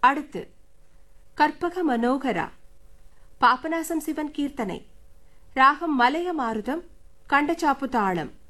அடுத்து கற்பக மனோகரா, பாபநாசம் சிவன் கீர்த்தனை, ராகம் மலய மாருதம், கண்டச்சாப்பு தாளம்.